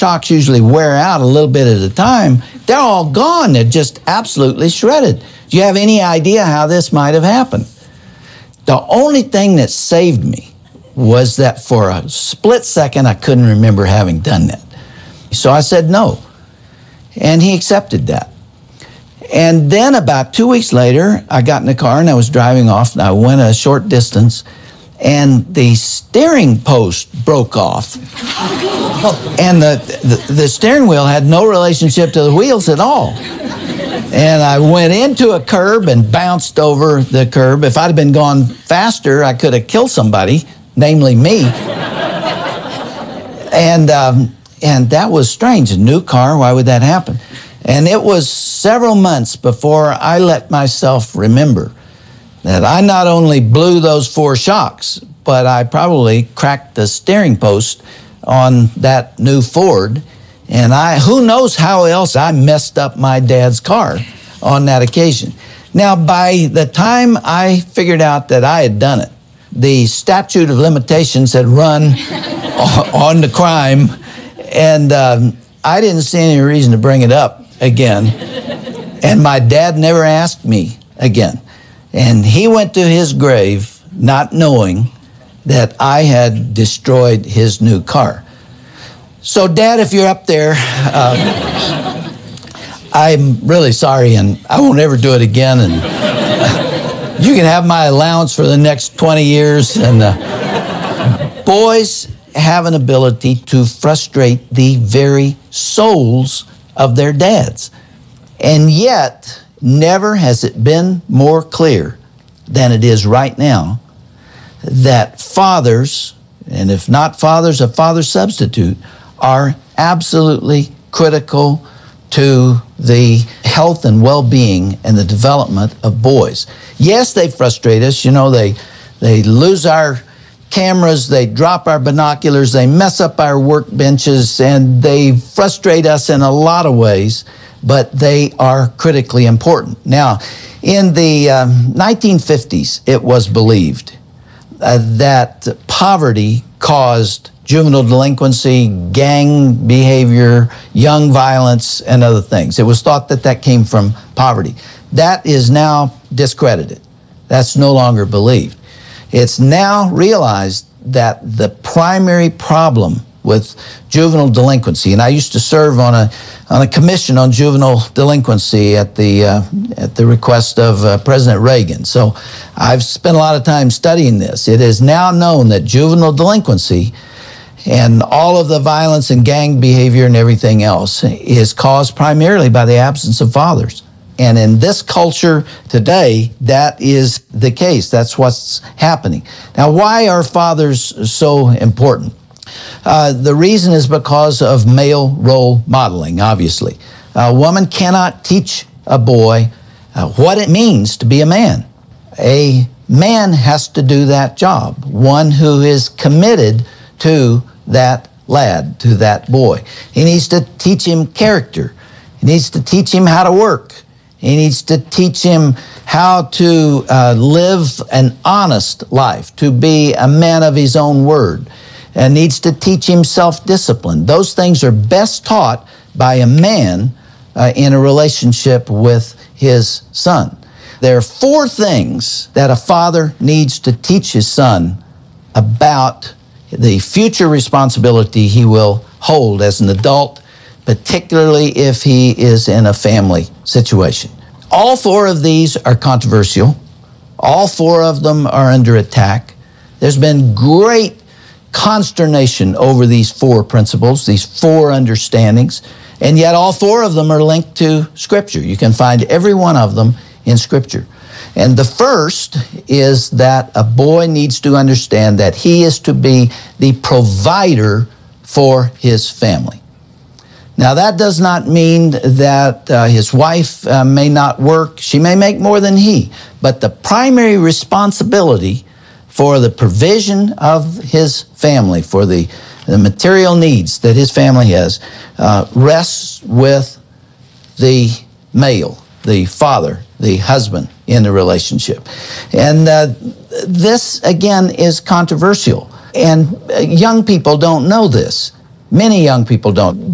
shocks usually wear out a little bit at a time. They're all gone. They're just absolutely shredded. Do you have any idea how this might have happened? The only thing that saved me was that for a split second, I couldn't remember having done that. So I said no, and he accepted that. And then about 2 weeks later, I got in the car and I was driving off, and I went a short distance, and the steering post broke off. And the steering wheel had no relationship to the wheels at all. And I went into a curb and bounced over the curb. If I'd have been gone faster, I could have killed somebody, namely me. And that was strange. A new car, why would that happen? And it was several months before I let myself remember that I not only blew those 4 shocks, but I probably cracked the steering post on that new Ford. And who knows how else I messed up my dad's car on that occasion. Now, by the time I figured out that I had done it, the statute of limitations had run on the crime, and I didn't see any reason to bring it up again. And my dad never asked me again. And he went to his grave not knowing that I had destroyed his new car. So, Dad, if you're up there, I'm really sorry, and I won't ever do it again. And you can have my allowance for the next 20 years. And boys have an ability to frustrate the very souls of their dads. And yet, never has it been more clear than it is right now that fathers, and if not fathers, a father substitute, are absolutely critical to the health and well-being and the development of boys. Yes, they frustrate us. You know, they lose our cameras, they drop our binoculars, they mess up our workbenches, and they frustrate us in a lot of ways, but they are critically important. Now, in the 1950s, it was believed that poverty caused juvenile delinquency, gang behavior, young violence, and other things. It was thought that that came from poverty. That is now discredited. That's no longer believed. It's now realized that the primary problem with juvenile delinquency, and I used to serve on a commission on juvenile delinquency at the request of President Reagan. So I've spent a lot of time studying this. It is now known that juvenile delinquency and all of the violence and gang behavior and everything else is caused primarily by the absence of fathers. And in this culture today, that is the case. That's what's happening. Now, why are fathers so important? The reason is because of male role modeling, obviously. A woman cannot teach a boy what it means to be a man. A man has to do that job, one who is committed to that lad, to that boy. He needs to teach him character. He needs to teach him how to work. He needs to teach him how to live an honest life, to be a man of his own word, and needs to teach him self-discipline. Those things are best taught by a man in a relationship with his son. There are 4 things that a father needs to teach his son about the future responsibility he will hold as an adult, particularly if he is in a family situation. All 4 of these are controversial. All 4 of them are under attack. There's been great consternation over these 4 principles, these 4 understandings, and yet all 4 of them are linked to Scripture. You can find every one of them in Scripture. And the first is that a boy needs to understand that he is to be the provider for his family. Now, that does not mean that his wife may not work. She may make more than he. But the primary responsibility for the provision of his family, for the material needs that his family has, rests with the male, the father, the husband in the relationship. And this, again, is controversial. And young people don't know this. Many young people don't.